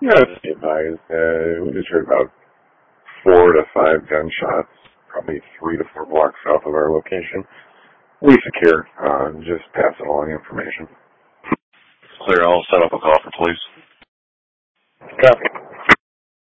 Yeah, just be advised. We just heard about 4 to 5 gunshots, probably 3 to 4 blocks south of our location. We secure. Just pass along information. Clear. I'll set up a call for police. Copy.